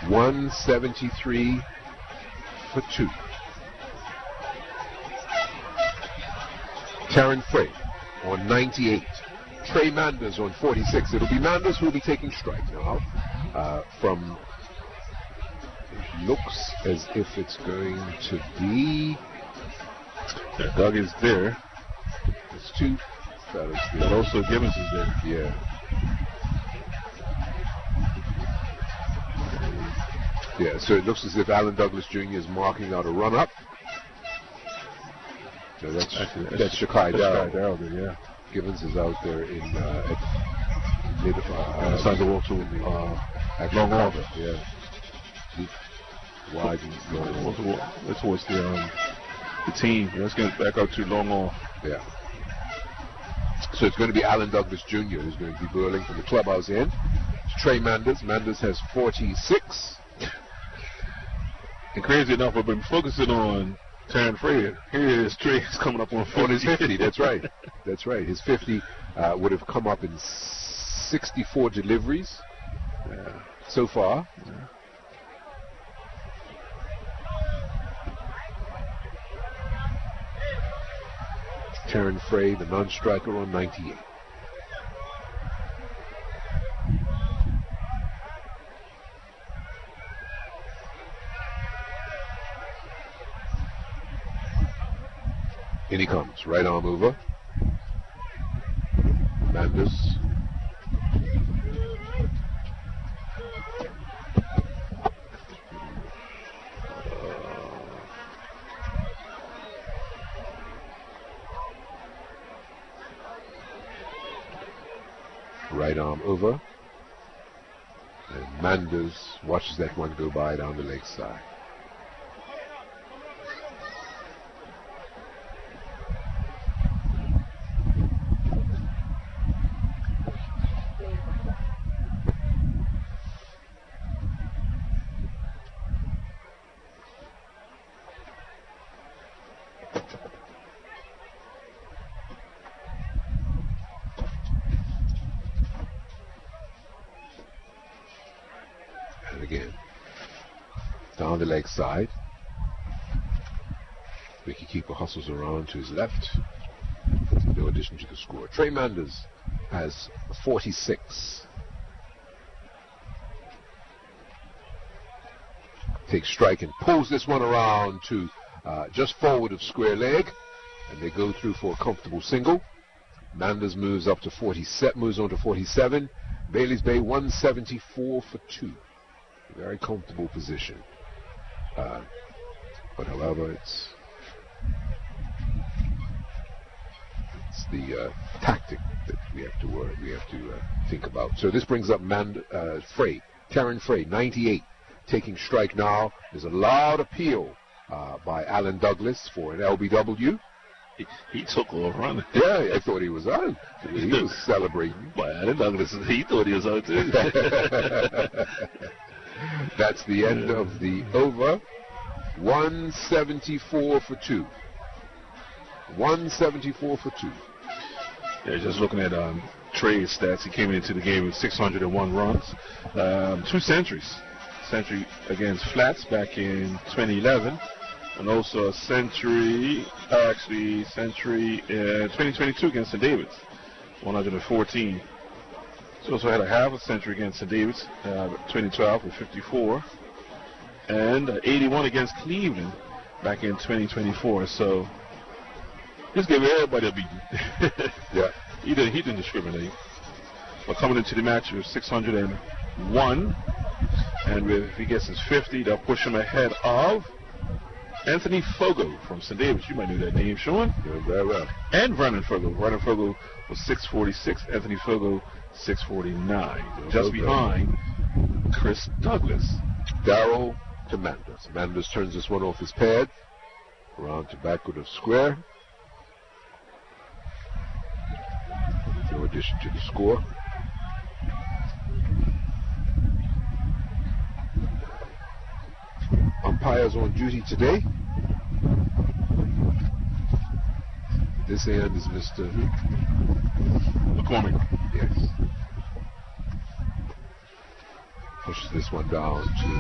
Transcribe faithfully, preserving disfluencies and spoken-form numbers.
one seventy-three for two. Taryn Frey on ninety-eight. Trey Manders on forty-six. It'll be Manders who will be taking strike now. Uh, from, it looks as if it's going to be, yeah, Doug is there. There's two fellas there. But also Gibbons is there. Yeah. Yeah, so it looks as if Alan Douglas Junior is marking out a run-up. So that's, Actually, that's, that's Shakai Darrell. Darrell there, yeah. Gibbons is out there in uh, at mid, uh, inside the wall to the uh, long order. Yeah. Deep, wide, long order. That's towards the um, the team. Let's get back out to long off. Yeah. So it's going to be Alan Douglas Junior who's going to be burling from the clubhouse end. It's Trey Manders. Manders has forty-six. And crazy enough, I've been focusing on Taryn Frey. Here is Trey coming up on On his fifty, that's right. That's right. His fifty uh, would have come up in sixty-four deliveries uh, so far. Yeah. Taryn Frey, the non-striker, on ninety-eight. In he comes, right arm over. Manders. Right arm over. And Manders watches that one go by down the leg side. Again, down the leg side. Ricky Keeper hustles around to his left. No addition to the score. Trey Manders has forty-six. Takes strike and pulls this one around to uh, just forward of square leg, and they go through for a comfortable single. Manders moves up to forty-seven, moves on to forty-seven. Bailey's Bay one seventy-four for two. Very comfortable position, uh, but however, it's it's the uh, tactic that we have to work, we have to uh, think about. So this brings up Mand- uh, Frey, Taryn Frey, ninety-eight, taking strike now. There's a loud appeal uh, by Alan Douglas for an L B W. He, he took off running. Yeah, I thought he was out. He was celebrating. But Alan Douglas, he thought he was out too. That's the end of the over. one seventy-four for two. one seventy-four for two. Yeah, just looking at um, Trey's stats, he came into the game with six hundred one runs, um, two centuries. Century against Flats back in twenty eleven, and also a century, uh, actually century in twenty twenty-two against Saint David's, one hundred fourteen. He also had a half a century against Saint David's, uh, twenty twelve with fifty-four, and uh, eighty-one against Cleveland back in twenty twenty-four. So just gave everybody a beating. Yeah, he didn't he didn't discriminate. But coming into the match with six hundred one, and with, if he gets his fifty, they'll push him ahead of Anthony Fogo from Saint David's. You might know that name, Sean. doing very well. And Vernon Fogo. Vernon Fogo was six forty-six. Anthony Fogo six forty-nine. Just Okay. behind Chris Douglas. Darrell to Manders. Manders turns this one off his pad. Around to backward of square. No addition to the score. Umpires on duty today. This end is Mister McCormick. Yes. Pushes this one down to